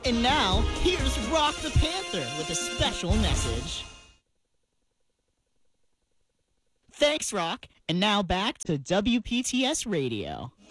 And now, here's Rock the Panther with a special message. Thanks, Rock. And now back to WPTS Radio.